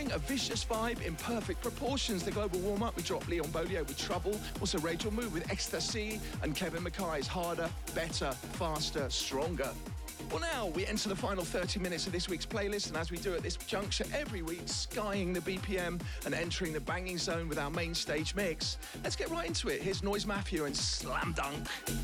Delivering a vicious vibe in perfect proportions. The global warm-up, we dropped Leon Bolio with Trouble. Also Rachel Mood with Ecstasy. And Kevin Mackay's Harder, Better, Faster, Stronger. Well, now we enter the final 30 minutes of this week's playlist, and as we do at this juncture every week, skying the BPM and entering the banging zone with our main stage mix. Let's get right into it. Here's Noise Mafia and Slam Dunk.